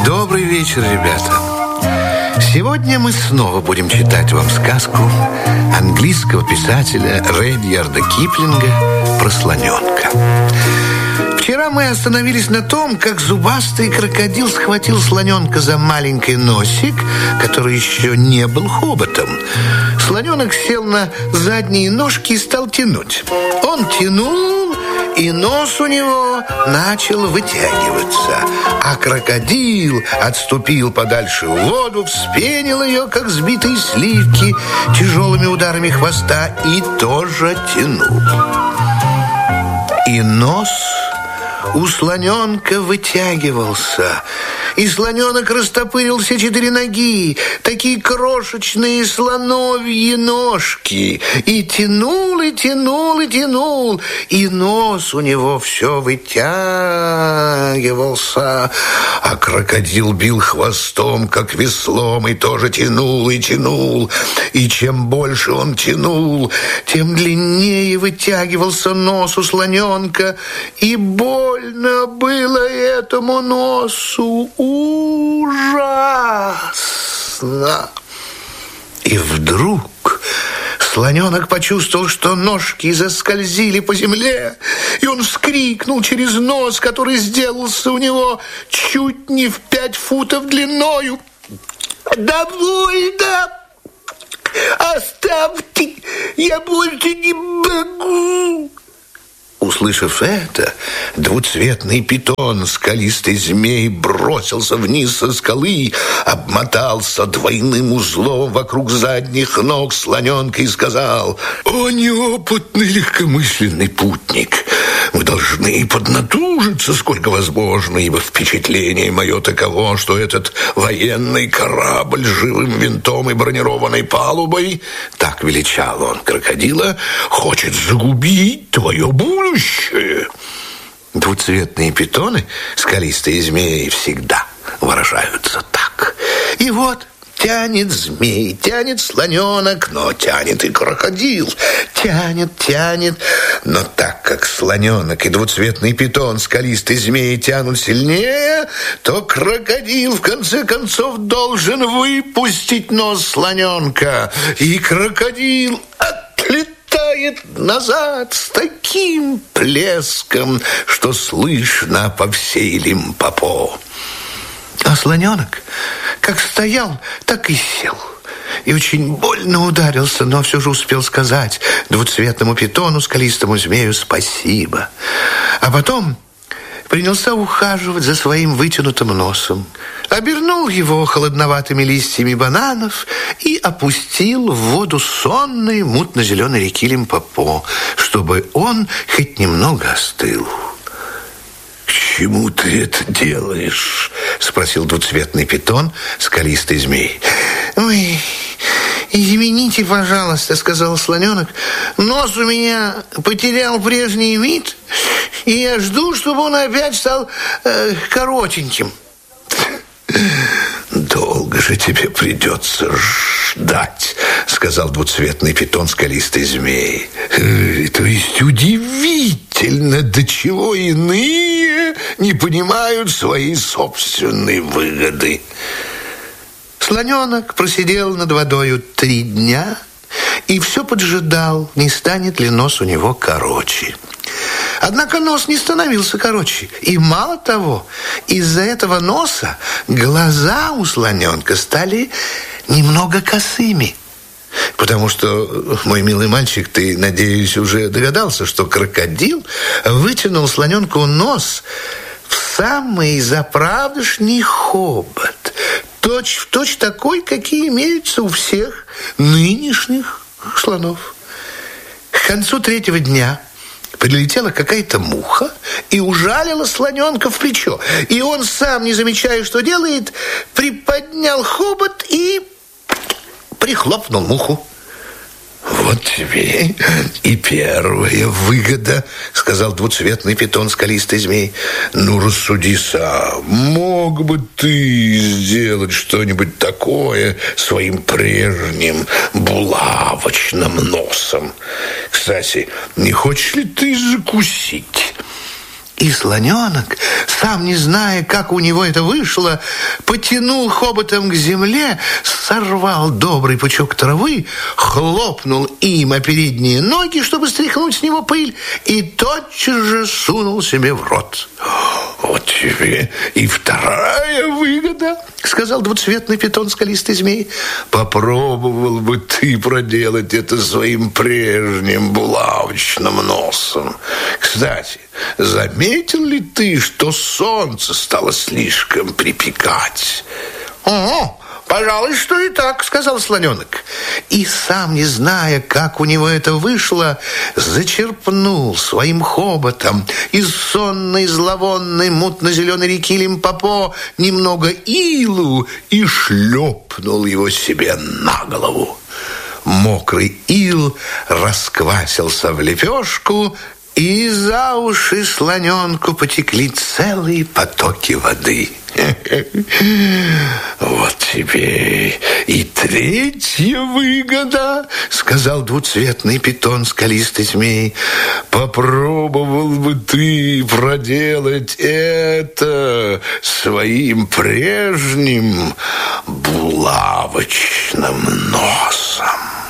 Добрый вечер, ребята. Сегодня мы снова будем читать вам сказку английского писателя Редьярда Киплинга про слоненка. Вчера мы остановились на том, как зубастый крокодил схватил слоненка за маленький носик, который еще не был хоботом. Слоненок сел на задние ножки и стал тянуть. Он тянул, и нос у него начал вытягиваться. А крокодил отступил подальше в воду, вспенил ее, как сбитые сливки, тяжелыми ударами хвоста и тоже тянул. И нос у слоненка вытягивался, и слоненок растопырил все 4 ноги, такие крошечные слоновьи ножки, и тянул, и тянул, и тянул, и нос у него все вытягивался, а крокодил бил хвостом, как веслом, и тоже тянул, и тянул, и чем больше он тянул, тем длиннее вытягивался нос у слоненка, и больно было этому носу ужасно. И вдруг слоненок почувствовал, что ножки заскользили по земле, и он вскрикнул через нос, который сделался у него чуть не в 5 футов длиною: «Довольно! Оставьте! Я больше не могу!» Услышав это, двуцветный питон, скалистый змей, бросился вниз со скалы, обмотался двойным узлом вокруг задних ног слоненка и сказал: «О, неопытный легкомысленный путник! Мы должны поднатужиться, сколько возможно, ибо впечатление мое таково, что этот военный корабль с живым винтом и бронированной палубой, так величал он крокодила, хочет загубить твое будущее». Двуцветные питоны, скалистые змеи, всегда выражаются так. И вот тянет змей, тянет слоненок, но тянет и крокодил. Тянет, тянет. Но так как слоненок и двуцветный питон, скалистый змей, тянут сильнее, то крокодил в конце концов должен выпустить нос слоненка. И крокодил отлетает назад с таким плеском, что слышно по всей Лимпопо. А слоненок как стоял, так и сел. И очень больно ударился, но все же успел сказать двуцветному питону, скалистому змею спасибо. А потом принялся ухаживать за своим вытянутым носом, обернул его холодноватыми листьями бананов и опустил в воду сонной мутно-зеленой реки Лимпопо, чтобы он хоть немного остыл. «К чему ты это делаешь?» — спросил двуцветный питон, скалистый змей. «Ой, извините, пожалуйста», — сказал слоненок. «Нос у меня потерял прежний вид, и я жду, чтобы он опять стал коротеньким». «Долго же тебе придется ждать», — сказал двуцветный питон, скалистый змей. «То есть удивительно, до чего иные не понимают своей собственной выгоды». Слоненок просидел над водою 3 дня и все поджидал, не станет ли нос у него короче. Однако нос не становился короче. И мало того, из-за этого носа глаза у слоненка стали немного косыми. Потому что, мой милый мальчик, ты, надеюсь, уже догадался, что крокодил вытянул слоненку нос в самый заправдышний хобот. Точь-в-точь такой, какие имеются у всех нынешних слонов. К концу 3-го дня прилетела какая-то муха и ужалила слоненка в плечо. И он, сам не замечая, что делает, приподнял хобот и прихлопнул муху. «Вот тебе и первая выгода», — сказал двуцветный питон, скалистый змей. «Ну, рассуди сам, мог бы ты сделать что-нибудь такое своим прежним булавочным носом? Кстати, не хочешь ли ты закусить?» И слоненок, сам не зная, как у него это вышло, потянул хоботом к земле, сорвал добрый пучок травы, хлопнул им о передние ноги, чтобы стряхнуть с него пыль, и тотчас же сунул себе в рот. «Вот тебе и вторая выгода», — сказал двуцветный питон скалистый змей. «Попробовал бы ты проделать это своим прежним булавочным носом. Кстати, заметил ли ты, что солнце стало слишком припекать?» «Ого! Пожалуй, что и так», — сказал слоненок. И, сам не зная, как у него это вышло, зачерпнул своим хоботом из сонной, зловонной, мутно-зеленой реки Лимпопо немного илу и шлепнул его себе на голову. Мокрый ил расквасился в лепешку, и за уши слоненку потекли целые потоки воды. «Вот тебе и третья выгода», — сказал двуцветный питон скалистый змей. «Попробовал бы ты проделать это своим прежним булавочным носом».